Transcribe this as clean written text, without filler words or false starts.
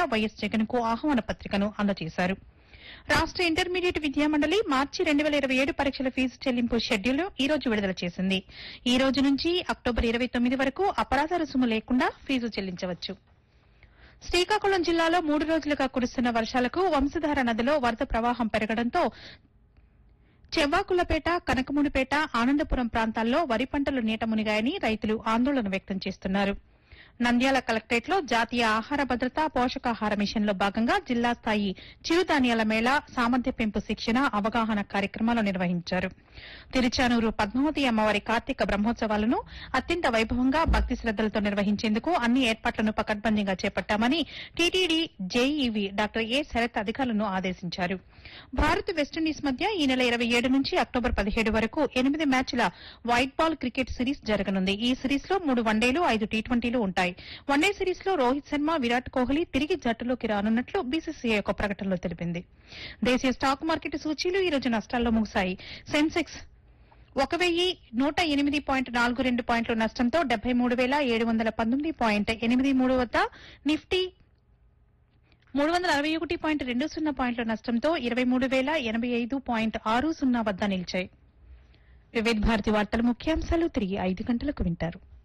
YS Jagan కు ఆహ్వాన పత్రికను అందజేశారు. రాష్ట ఇంటర్మీడియట్ విద్యామండలి మార్చి 2027 పరీక్షల ఫీజు చెల్లింపు షెడ్యూల్ ఈ రోజు విడుదల చేసింది. ఈ రోజు నుంచి అక్టోబర్ 29 వరకు అపరాధ రుసుము లేకుండా ఫీజు చెల్లించవచ్చు. శ్రీకాకుళం జిల్లాలో 3 రోజులుగా కురుస్తున్న వర్షాలకు వంశధార నదిలో వరద ప్రవాహం పెరగడంతో చెవ్వాకులపేట, కనకమునిపేట, ఆనందపురం ప్రాంతాల్లో వరి పంటలు నీట మునిగాయని రైతులు ఆందోళన వ్యక్తం చేస్తున్నారు. నంద్యాల కలెక్టరేట్లో జాతీయ ఆహార భద్రత, పోషకాహార మిషన్లో భాగంగా జిల్లా స్థాయి చిరుధాన్యాల మేళా, సామర్థ్య పెంపు శిక్షణ, అవగాహన కార్యక్రమాలు నిర్వహించారు. తిరుచానూరు పద్మావతి అమ్మవారి కార్తీక బ్రహ్మోత్సవాలను అత్యంత వైభవంగా భక్తి శ్రద్దలతో నిర్వహించేందుకు అన్ని ఏర్పాట్లను పకడ్బందీగా చేపట్టామని టీటీడీ జేఈవీ డాక్టర్ ఏ శరత్ అధికారులను ఆదేశించారు. భారత్ వెస్టిండీస్ మధ్య ఈ నెల 27 నుంచి అక్టోబర్ 17 వరకు 8 మ్యాచ్ల వైట్ బాల్ క్రికెట్ సిరీస్ జరగనుంది. ఈ సిరీస్ లో 3 వన్డేలు, 5 టీ20లు ఉంటాయి. వన్డే సిరీస్ లో రోహిత్ శర్మ, విరాట్ కోహ్లీ తిరిగి జట్టులోకి రానున్నట్లు బీసీసీఐ ఒక ప్రకటనలో తెలిపింది. దేశీయ స్టాక్ మార్కెట్ సూచీలు ఈ రోజు నష్టాల్లో ముగిశాయి. సెన్సెక్స్ 1108.42 పాయింట్ల నష్టంతో 73,719.83 వద్ద, నిఫ్టీ 361.20 పాయింట్ల నష్టంతో 23,085.60 వద్ద నిలిచాయి. వివిధ భారతి వార్తల ముఖ్యాంశాలు తిరిగి 5 గంటలకు వింటారు.